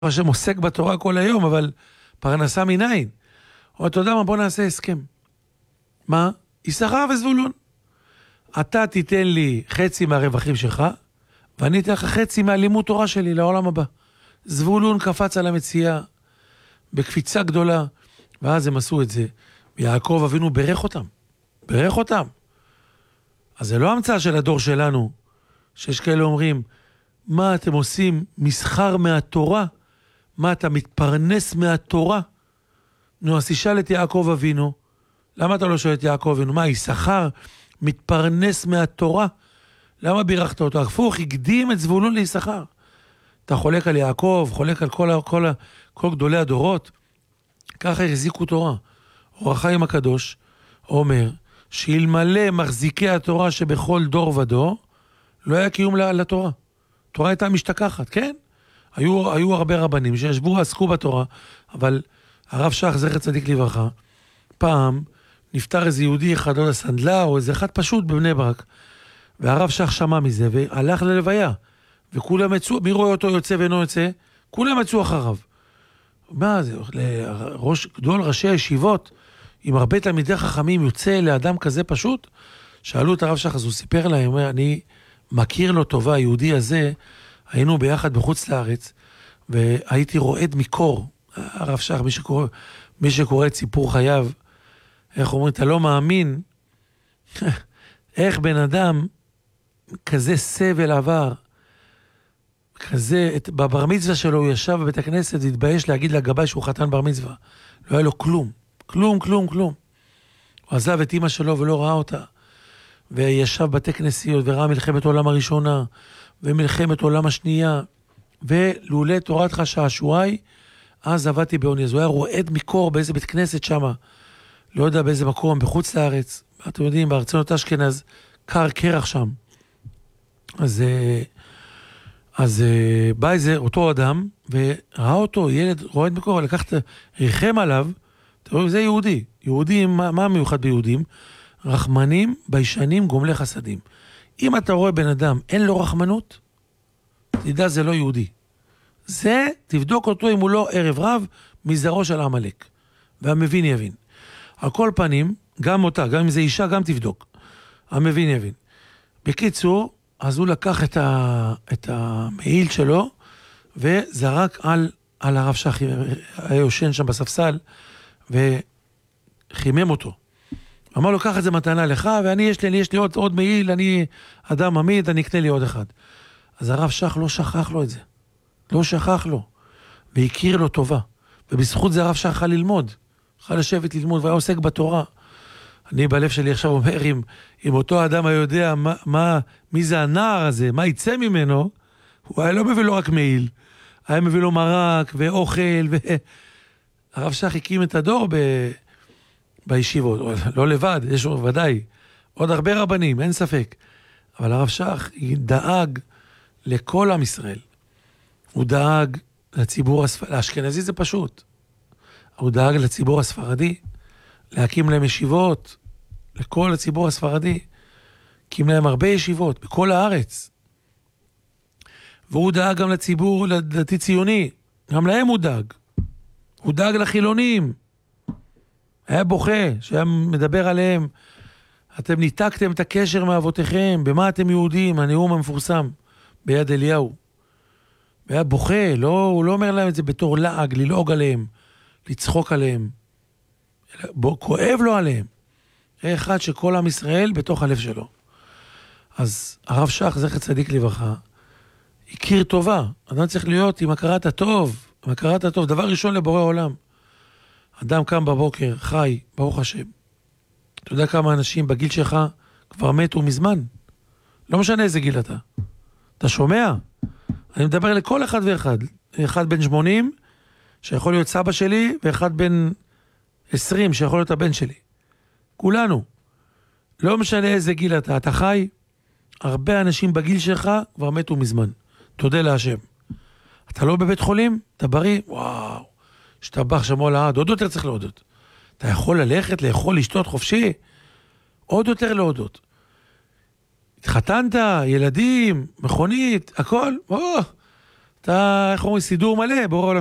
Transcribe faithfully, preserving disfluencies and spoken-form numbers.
השם עוסק בתורה כל היום, אבל פרנסה מניין. אבל אתה יודע מה, בוא נעשה הסכם. מה? יששכר וזבולון. אתה תיתן לי חצי מהרווחים שלך, ואני אתן לך חצי מהלימוד תורה שלי לעולם הבא. זבולון קפץ על המציאה, בקפיצה גדולה, ואז הם עשו את זה. ויעקב אבינו ברך אותם. ברך אותם. אז זה לא המצאה של הדור שלנו, שיש כאלה אומרים, מה אתם עושים מסחר מהתורה? מה אתה מתפרנס מהתורה? נו, אז תשאל את יעקב אבינו, למה אתה לא שואל את יעקב אבינו? מה, יששכר מתפרנס מהתורה? למה בירכת אותו? הפוך, הקדים את זבולון ליששכר. אתה חולק על יעקב, חולק על כל, כל, כל גדולי הדורות. ככה החזיקו תורה. אור החיים הקדוש אומר, שאלמלא מחזיקי התורה שבכל דור ודור, לא היה קיום לתורה. התורה הייתה משתכחת, כן? היו, היו הרבה רבנים שישבו, עסקו בתורה, אבל הרב שך, זכר צדיק לברכה, פעם נפטר איזה יהודי אחד, או הסנדלה, או איזה אחד פשוט בבני ברק, והרב שך שמע מזה, והלך ללוויה, וכולם יצאו, מי רואה אותו יוצא ואינו יוצא? כולם יצאו אחריו. מה זה? ראש, גדול ראשי הישיבות, עם הרבה תלמידי חכמים, יוצא לאדם כזה פשוט? שאלו את הרב שך, אז הוא סיפר להם, אומר, אני מכיר לו טובה, היהודי הזה, היינו ביחד בחוץ לארץ, והייתי רועד מקור, הרב שך, מי שקורא, מי שקורא את סיפור חייו, איך אומרים, אתה לא מאמין, איך בן אדם כזה סבל עבר, כזה, את, בבר מצווה שלו הוא ישב בבית הכנסת, והתבייש להגיד לגבי שהוא חתן בר מצווה, לא היה לו כלום, כלום, כלום, כלום. הוא עזב את אמא שלו ולא ראה אותה, וישב בתי כנסיות וראה מלחמת עולם הראשונה, ומלחמת עולם השנייה, ולולא תורתך שעשועי, אז עבדתי בעוני. אז הוא היה רועד מקור באיזה בית כנסת שמה, לא יודע באיזה מקום, בחוץ לארץ, אתם יודעים, בארצות אשכנז, קר קרח שם. אז, אז בא איזה אותו אדם, וראה אותו, ילד רועד מקור, לקח, ריחם עליו, אתם רואים, זה יהודי. יהודים, מה, מה מיוחד ביהודים? רחמנים, ביישנים, גומלי חסדים. אם אתה רואה בן אדם, אין לו רחמנות, תדע זה לא יהודי. זה, תבדוק אותו אם הוא לא ערב רב, מזרעו של עמלק. והמבין יבין. על כל פנים, גם אותה, גם אם זה אישה, גם תבדוק. המבין יבין. בקיצור, אז הוא לקח את, ה, את המעיל שלו, וזרק על, על הרב שחי, היה יושן שם בספסל, וחימם אותו. אמר לו, קח את זה מתנה לך, ואני יש לי, אני יש לי עוד, עוד מעיל, אני אדם עמיד, אני אקנה לי עוד אחד. אז הרב שח לא שכח לו את זה. לא שכח לו. והכיר לו טובה. ובזכות זה הרב שח יכול ללמוד. יכול לשבת ללמוד, והיה עוסק בתורה. אני בלב שלי עכשיו אומר, אם, אם אותו אדם היודע מה, מה, מי זה הנער הזה, מה יצא ממנו, הוא היה לא מביא לו רק מעיל. היה מביא לו מרק ואוכל, ו... הרב שח הקים את הדור ב... בישיבות, לא לבד, יש ודאי, עוד הרבה רבנים, אין ספק. אבל הרב שח דאג לכל עם ישראל. הוא דאג לציבור הספרדי, לאשכנזי זה פשוט. הוא דאג לציבור הספרדי, להקים להם ישיבות, לכל הציבור הספרדי. הקים להם הרבה ישיבות, בכל הארץ. והוא דאג גם לציבור לדתי ציוני, גם להם הוא דאג. הוא דאג לחילונים. היה בוכה, שהיה מדבר עליהם, אתם ניתקתם את הקשר מאבותיכם, במה אתם יהודים, הנאום המפורסם, ביד אליהו. והיה בוכה, לא, הוא לא אומר להם את זה בתור לעג, ללעוג עליהם, לצחוק עליהם. בוא, כואב לו עליהם. היה אחד שכל עם ישראל בתוך הלב שלו. אז הרב שח, זכר צדיק לברכה, הכיר טובה. אדם צריך להיות עם הכרת הטוב, עם הכרת הטוב, דבר ראשון לבורא עולם. אדם קם בבוקר, חי, ברוך השם. אתה יודע כמה אנשים בגיל שלך כבר מתו מזמן? לא משנה איזה גיל אתה. אתה שומע? אני מדבר לכל אחד ואחד. אחד בן שמונים, שיכול להיות סבא שלי, ואחד בן עשרים, שיכול להיות הבן שלי. כולנו. לא משנה איזה גיל אתה. אתה חי, הרבה אנשים בגיל שלך כבר מתו מזמן. תודה להשם. אתה לא בבית חולים? אתה בריא? וואו. שתבח שמו לעד, עוד יותר צריך להודות. אתה יכול ללכת, לאכול, לשתות חופשי, עוד יותר להודות. התחתנת, ילדים, מכונית, הכל, או, אתה, איך אומרים, סידור מלא, בורא עולם